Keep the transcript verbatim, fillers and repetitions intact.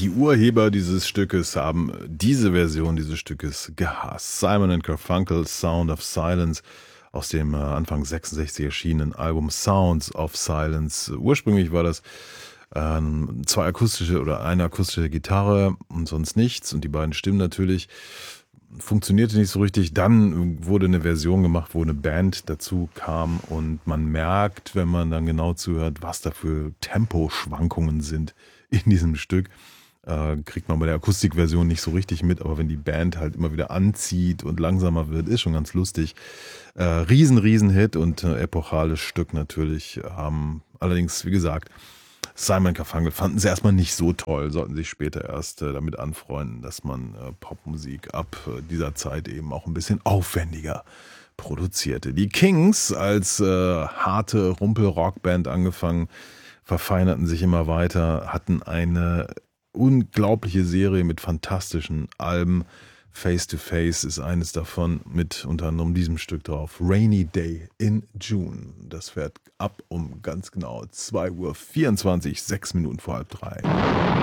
die Urheber dieses Stückes haben diese Version dieses Stückes gehasst. Simon and Garfunkel, Sound of Silence, aus dem äh, Anfang sechsundsechzig erschienenen Album Sounds of Silence. Ursprünglich war das ähm, zwei akustische oder eine akustische Gitarre und sonst nichts und die beiden Stimmen natürlich. Funktionierte nicht so richtig. Dann wurde eine Version gemacht, wo eine Band dazu kam und man merkt, wenn man dann genau zuhört, was da für Temposchwankungen sind in diesem Stück. Äh, kriegt man bei der Akustikversion nicht so richtig mit, aber wenn die Band halt immer wieder anzieht und langsamer wird, ist schon ganz lustig. Äh, riesen, riesen Hit und äh, epochales Stück natürlich. Ähm, allerdings, wie gesagt, Simon Garfunkel fanden sie erstmal nicht so toll, sollten sich später erst äh, damit anfreunden, dass man äh, Popmusik ab äh, dieser Zeit eben auch ein bisschen aufwendiger produzierte. Die Kings als äh, harte Rumpel-Rockband angefangen, verfeinerten sich immer weiter, hatten eine unglaubliche Serie mit fantastischen Alben. Face to Face ist eines davon, mit unter anderem diesem Stück drauf. Rainy Day in June. Das fährt ab um ganz genau zwei Uhr vierundzwanzig, sechs Minuten vor halb drei.